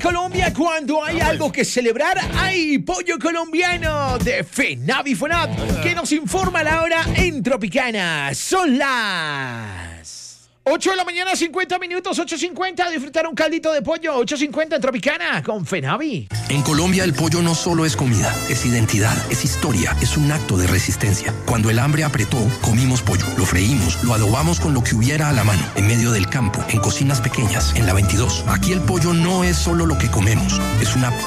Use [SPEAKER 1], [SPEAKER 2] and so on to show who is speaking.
[SPEAKER 1] Colombia, cuando hay algo que celebrar, hay pollo colombiano de FENAVI FONAP, que nos informa la hora en Tropicana. Son las 8 de la mañana, 50 minutos, 8:50. Disfrutar un caldito de pollo, 8:50 en Tropicana con FENAVI.
[SPEAKER 2] En Colombia el pollo no solo es comida, es identidad, es historia, es un acto de resistencia. Cuando el hambre apretó, comimos pollo, lo freímos, lo adobamos con lo que hubiera a la mano, en medio del campo, en cocinas pequeñas, en la 22. Aquí el pollo no es solo lo que comemos, es una